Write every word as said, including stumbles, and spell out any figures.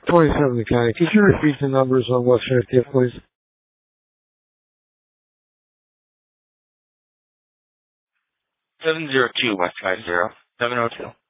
twenty-seven the county. Could you repeat the numbers on Western fiftieth, please? seven zero two West five zero. seven oh two.